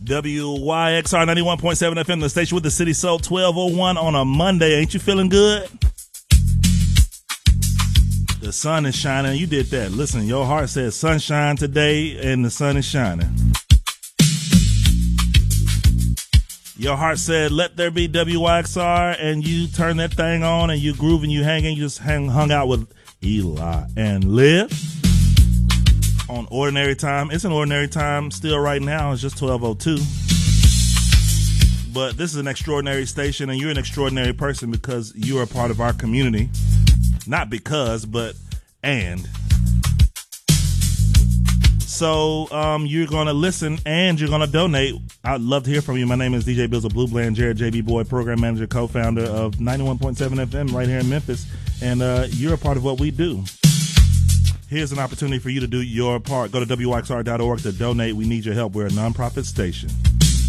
WYXR 91.7 FM, the station with the city soul, 12:01 on a Monday. Ain't you feeling good? The sun is shining. You did that. Listen, your heart says sunshine today, and the sun is shining. Your heart said, let there be WYXR, and you turn that thing on, and you groove, and you hanging. You just hung out with Eli and Liv on Ordinary Time. It's an ordinary time still right now. It's just 12:02. But this is an extraordinary station, and you're an extraordinary person because you are a part of our community. Not because, but and. So you're going to listen and you're going to donate. I'd love to hear from you. My name is DJ Bills of Blue Bland, Jared JB Boy, program manager, co-founder of 91.7 FM right here in Memphis. And you're a part of what we do. Here's an opportunity for you to do your part. Go to WYXR.org to donate. We need your help. We're a nonprofit station.